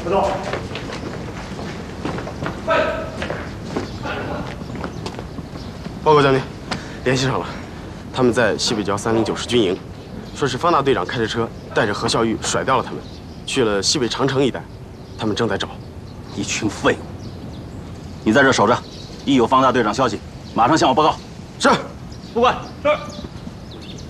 快走！快！ 报告将军，联系上了，他们在西北郊309师军营，说是方大队长开着车带着何孝玉甩掉了他们，去了西北长城一带，他们正在找。 一群废物！你在这守着，一有方大队长消息，马上向我报告。 是， 副官。是。